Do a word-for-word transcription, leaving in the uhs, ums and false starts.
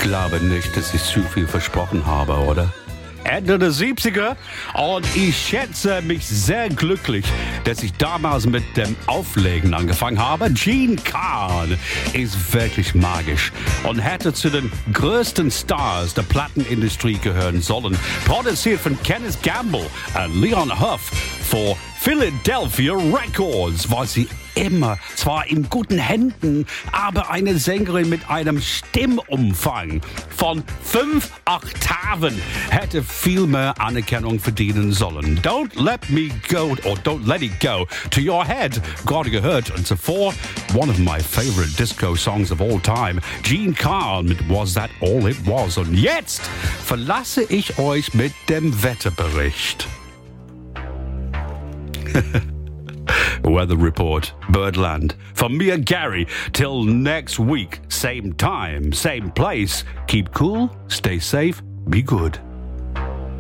glaube nicht, dass ich zu viel versprochen habe, oder? Ende der siebziger und ich schätze mich sehr glücklich, dass ich damals mit dem Auflegen angefangen habe. Gene Khan ist wirklich magisch und hätte zu den größten Stars der Plattenindustrie gehören sollen. Produziert von Kenneth Gamble und Leon Huff für Philadelphia Records war sie immer, zwar in guten Händen, aber eine Sängerin mit einem Stimmumfang von fünf Oktaven hätte viel mehr Anerkennung verdienen sollen. Don't let me go, or don't let it go to your head. Gerade gehört und zuvor one of my favorite disco songs of all time, Gene Khan mit Was That All It Was. Und jetzt verlasse ich euch mit dem Wetterbericht. Weather Report, Birdland. From me, Gary, till next week. Same time, same place. Keep cool, stay safe, be good.